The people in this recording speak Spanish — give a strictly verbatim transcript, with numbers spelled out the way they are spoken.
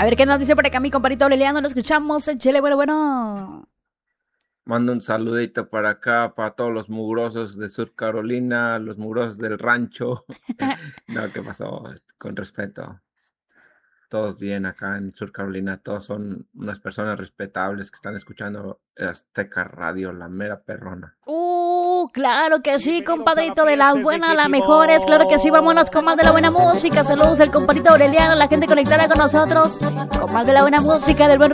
A ver qué nos dice por acá mi compadrito Aureliano. Lo escuchamos. Chile, bueno, bueno. Mando un saludito para acá, para todos los mugrosos de Sur Carolina, los mugrosos del rancho. No, ¿qué pasó? Con respeto. Todos bien acá en Sur Carolina, todos son unas personas respetables que están escuchando Azteca Radio, la mera perrona. Uh, claro que sí, compadrito, de las buenas a las mejores, claro que sí, vámonos con más de la buena música. Saludos al compadrito Aureliano, la gente conectada con nosotros, con más de la buena música del buen